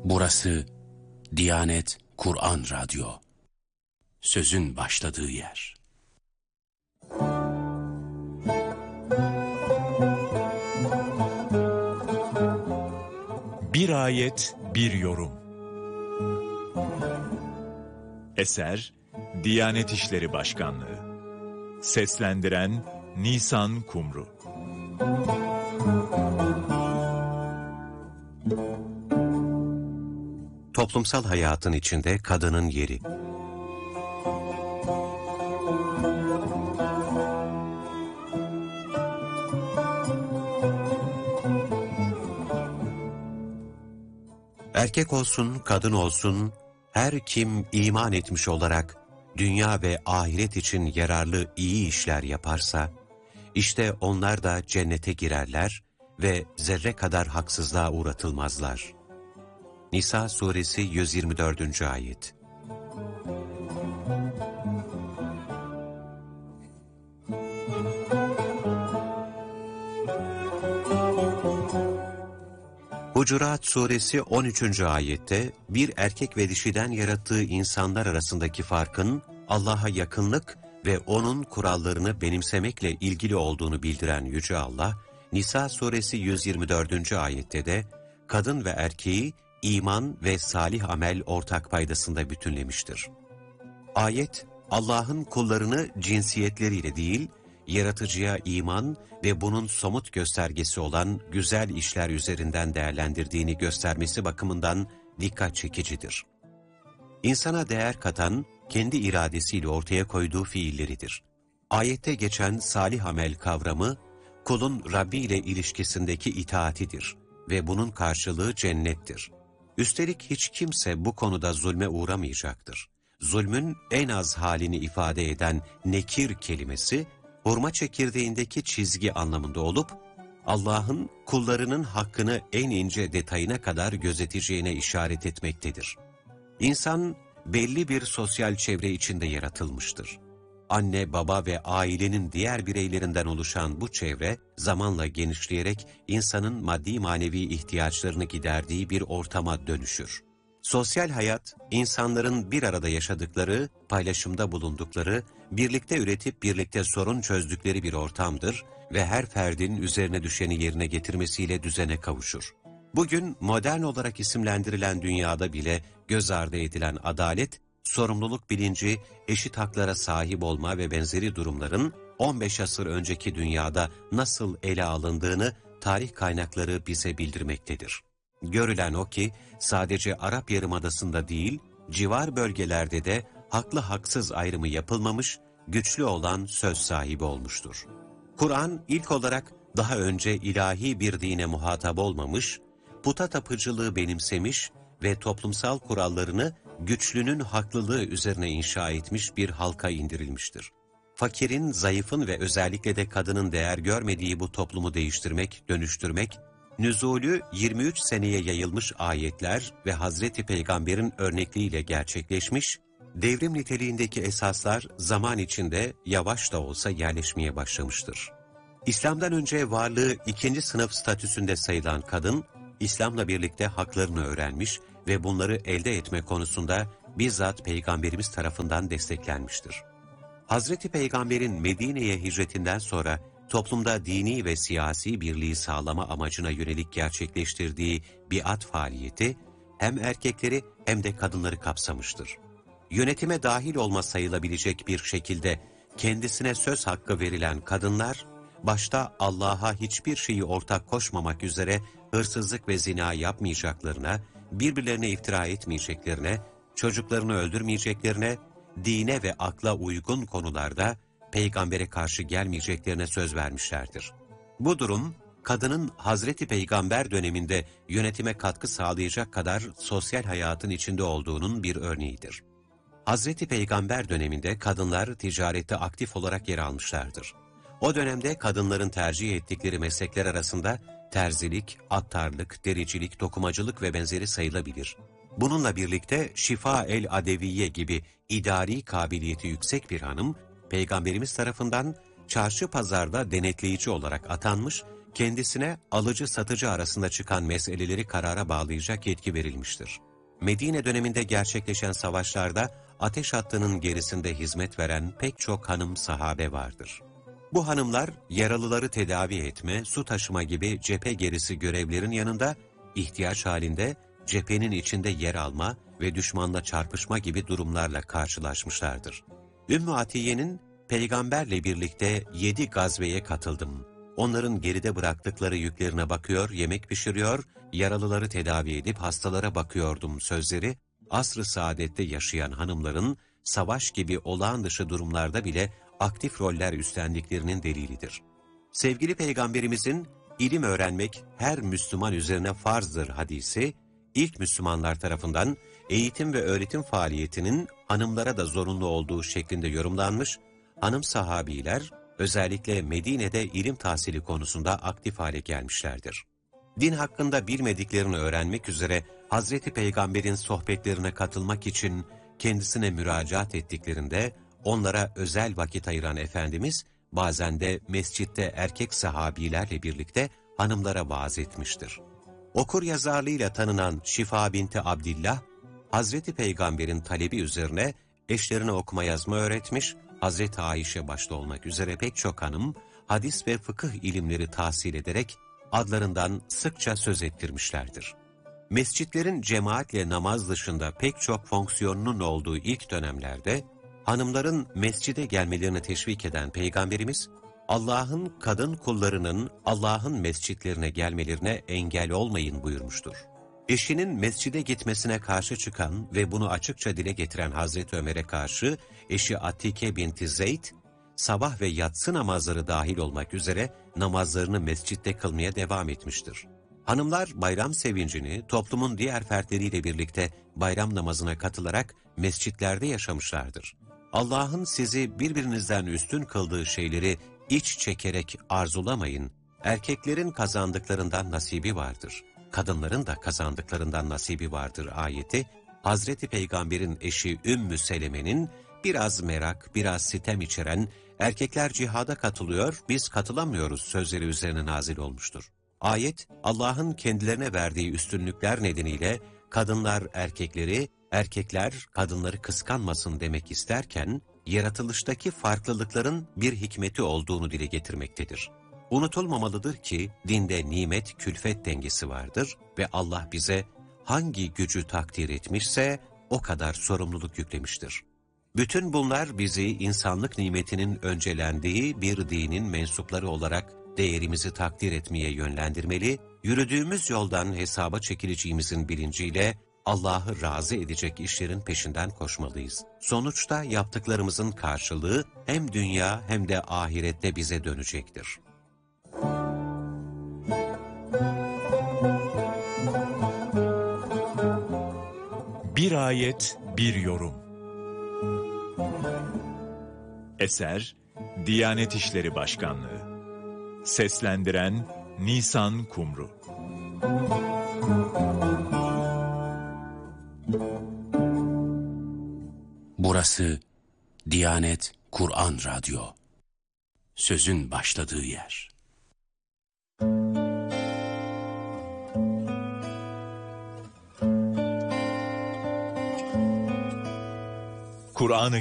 Burası Diyanet Kur'an Radyo. Sözün başladığı yer. Bir ayet, bir yorum. Eser, Diyanet İşleri Başkanlığı. Seslendiren Nisan Kumru. Toplumsal hayatın içinde kadının yeri. Erkek olsun, kadın olsun, her kim iman etmiş olarak dünya ve ahiret için yararlı iyi işler yaparsa, işte onlar da cennete girerler ve zerre kadar haksızlığa uğratılmazlar. Nisa suresi 124. ayet. Hucurat suresi 13. ayette bir erkek ve dişiden yarattığı insanlar arasındaki farkın Allah'a yakınlık ve O'nun kurallarını benimsemekle ilgili olduğunu bildiren Yüce Allah, Nisa suresi 124. ayette de kadın ve erkeği iman ve salih amel ortak paydasında bütünlemiştir. Ayet, Allah'ın kullarını cinsiyetleriyle değil, yaratıcıya iman ve bunun somut göstergesi olan güzel işler üzerinden değerlendirdiğini göstermesi bakımından dikkat çekicidir. İnsana değer katan, kendi iradesiyle ortaya koyduğu fiilleridir. Ayette geçen salih amel kavramı, kulun Rabbi ile ilişkisindeki itaatidir ve bunun karşılığı cennettir. Üstelik hiç kimse bu konuda zulme uğramayacaktır. Zulmün en az halini ifade eden nekir kelimesi, hurma çekirdeğindeki çizgi anlamında olup, Allah'ın kullarının hakkını en ince detayına kadar gözeteceğine işaret etmektedir. İnsan belli bir sosyal çevre içinde yaratılmıştır. Anne, baba ve ailenin diğer bireylerinden oluşan bu çevre, zamanla genişleyerek insanın maddi manevi ihtiyaçlarını giderdiği bir ortama dönüşür. Sosyal hayat, insanların bir arada yaşadıkları, paylaşımda bulundukları, birlikte üretip birlikte sorun çözdükleri bir ortamdır ve her ferdin üzerine düşeni yerine getirmesiyle düzene kavuşur. Bugün modern olarak isimlendirilen dünyada bile göz ardı edilen adalet, sorumluluk bilinci, eşit haklara sahip olma ve benzeri durumların 15 asır önceki dünyada nasıl ele alındığını tarih kaynakları bize bildirmektedir. Görülen o ki sadece Arap Yarımadası'nda değil, civar bölgelerde de haklı haksız ayrımı yapılmamış, güçlü olan söz sahibi olmuştur. Kur'an ilk olarak daha önce ilahi bir dine muhatap olmamış, puta tapıcılığı benimsemiş ve toplumsal kurallarını güçlünün haklılığı üzerine inşa etmiş bir halka indirilmiştir. Fakirin, zayıfın ve özellikle de kadının değer görmediği bu toplumu değiştirmek, dönüştürmek, nüzulü 23 seneye yayılmış ayetler ve Hazreti Peygamber'in örnekliğiyle gerçekleşmiş, devrim niteliğindeki esaslar zaman içinde yavaş da olsa yerleşmeye başlamıştır. İslam'dan önce varlığı ikinci sınıf statüsünde sayılan kadın, İslam'la birlikte haklarını öğrenmiş ve bunları elde etme konusunda bizzat Peygamberimiz tarafından desteklenmiştir. Hazreti Peygamber'in Medine'ye hicretinden sonra toplumda dini ve siyasi birliği sağlama amacına yönelik gerçekleştirdiği biat faaliyeti hem erkekleri hem de kadınları kapsamıştır. Yönetime dahil olma sayılabilecek bir şekilde kendisine söz hakkı verilen kadınlar, başta Allah'a hiçbir şeyi ortak koşmamak üzere hırsızlık ve zina yapmayacaklarına, birbirlerine iftira etmeyeceklerine, çocuklarını öldürmeyeceklerine, dine ve akla uygun konularda peygambere karşı gelmeyeceklerine söz vermişlerdir. Bu durum, kadının Hazreti Peygamber döneminde yönetime katkı sağlayacak kadar sosyal hayatın içinde olduğunun bir örneğidir. Hazreti Peygamber döneminde kadınlar ticarette aktif olarak yer almışlardır. O dönemde kadınların tercih ettikleri meslekler arasında terzilik, attarlık, dericilik, dokumacılık ve benzeri sayılabilir. Bununla birlikte Şifa el-Adeviye gibi idari kabiliyeti yüksek bir hanım, Peygamberimiz tarafından çarşı pazarda denetleyici olarak atanmış kendisine alıcı satıcı arasında çıkan meseleleri karara bağlayacak yetki verilmiştir. Medine döneminde gerçekleşen savaşlarda ateş hattının gerisinde hizmet veren pek çok hanım sahabe vardır. Bu hanımlar yaralıları tedavi etme, su taşıma gibi cephe gerisi görevlerin yanında ihtiyaç halinde cephenin içinde yer alma ve düşmanla çarpışma gibi durumlarla karşılaşmışlardır. Ümmü Atiye'nin peygamberle birlikte 7 gazveye katıldım. Onların geride bıraktıkları yüklerine bakıyor, yemek pişiriyor, yaralıları tedavi edip hastalara bakıyordum sözleri, asr-ı saadette yaşayan hanımların savaş gibi olağan dışı durumlarda bile aktif roller üstlendiklerinin delilidir. Sevgili Peygamberimizin ilim öğrenmek her Müslüman üzerine farzdır hadisi, ilk Müslümanlar tarafından eğitim ve öğretim faaliyetinin hanımlara da zorunlu olduğu şeklinde yorumlanmış, hanım sahabiler özellikle Medine'de ilim tahsili konusunda aktif hale gelmişlerdir. Din hakkında bilmediklerini öğrenmek üzere Hazreti Peygamber'in sohbetlerine katılmak için kendisine müracaat ettiklerinde onlara özel vakit ayıran Efendimiz bazen de mescitte erkek sahabilerle birlikte hanımlara vaaz etmiştir. Okur yazarlığıyla tanınan Şifa binti Abdillah, Hazreti Peygamber'in talebi üzerine eşlerine okuma yazma öğretmiş, Hazreti Ayşe başta olmak üzere pek çok hanım, hadis ve fıkıh ilimleri tahsil ederek adlarından sıkça söz ettirmişlerdir. Mescitlerin cemaatle namaz dışında pek çok fonksiyonunun olduğu ilk dönemlerde, hanımların mescide gelmelerini teşvik eden Peygamberimiz, Allah'ın kadın kullarının Allah'ın mescitlerine gelmelerine engel olmayın buyurmuştur. Eşinin mescide gitmesine karşı çıkan ve bunu açıkça dile getiren Hazreti Ömer'e karşı eşi Atike binti Zeyd, sabah ve yatsı namazları dahil olmak üzere namazlarını mescitte kılmaya devam etmiştir. Hanımlar bayram sevincini toplumun diğer fertleriyle birlikte bayram namazına katılarak mescitlerde yaşamışlardır. Allah'ın sizi birbirinizden üstün kıldığı şeyleri iç çekerek arzulamayın. Erkeklerin kazandıklarından nasibi vardır. Kadınların da kazandıklarından nasibi vardır ayeti, Hazreti Peygamber'in eşi Ümmü Seleme'nin biraz merak, biraz sitem içeren erkekler cihada katılıyor, biz katılamıyoruz sözleri üzerine nazil olmuştur. Ayet, Allah'ın kendilerine verdiği üstünlükler nedeniyle kadınlar erkekleri, erkekler kadınları kıskanmasın demek isterken, yaratılıştaki farklılıkların bir hikmeti olduğunu dile getirmektedir. Unutulmamalıdır ki dinde nimet külfet dengesi vardır ve Allah bize hangi gücü takdir etmişse o kadar sorumluluk yüklemiştir. Bütün bunlar bizi insanlık nimetinin öncelendiği bir dinin mensupları olarak değerimizi takdir etmeye yönlendirmeli, yürüdüğümüz yoldan hesaba çekileceğimizin bilinciyle Allah'ı razı edecek işlerin peşinden koşmalıyız. Sonuçta yaptıklarımızın karşılığı hem dünya hem de ahirette bize dönecektir. Bir ayet, bir yorum. Eser, Diyanet İşleri Başkanlığı. Seslendiren Nisan Kumru. Burası Diyanet Kur'an Radyo. Sözün başladığı yer. Kur'an-ı